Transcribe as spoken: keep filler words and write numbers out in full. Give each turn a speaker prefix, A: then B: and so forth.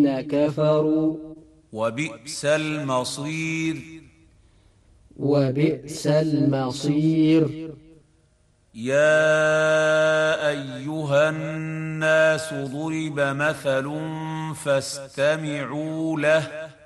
A: كفروا
B: وبئس المصير.
A: وبئس المصير.
B: يا أيها الناس ضرب مثل فاستمعوا له